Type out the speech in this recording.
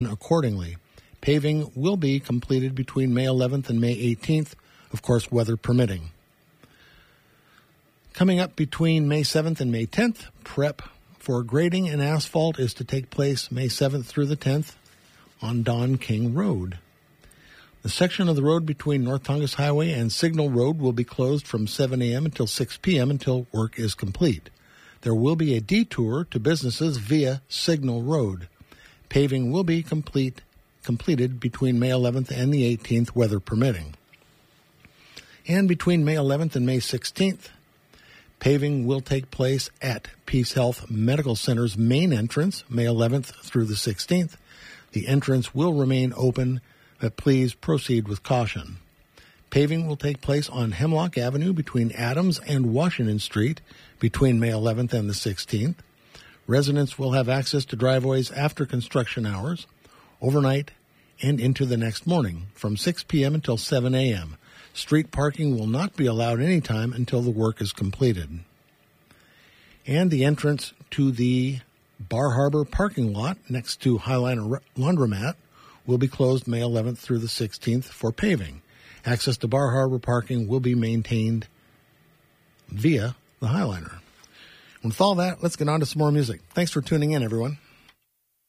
accordingly. Paving will be completed between May 11th and May 18th, of course, weather permitting. Coming up between May 7th and May 10th, prep for grading and asphalt is to take place May 7th through the 10th on Don King Road. The section of the road between North Tongass Highway and Signal Road will be closed from 7 a.m. until 6 p.m. until work is complete. There will be a detour to businesses via Signal Road. Paving will be completed between May 11th and the 18th, weather permitting. And between May 11th and May 16th, paving will take place at Peace Health Medical Center's main entrance, May 11th through the 16th. The entrance will remain open, but please proceed with caution. Paving will take place on Hemlock Avenue between Adams and Washington Street between May 11th and the 16th. Residents will have access to driveways after construction hours, overnight, and into the next morning from 6 p.m. until 7 a.m. Street parking will not be allowed any time until the work is completed. And the entrance to the Bar Harbor parking lot next to Highliner Laundromat will be closed May 11th through the 16th for paving. Access to Bar Harbor parking will be maintained via the Highliner. And with all that, let's get on to some more music. Thanks for tuning in, everyone.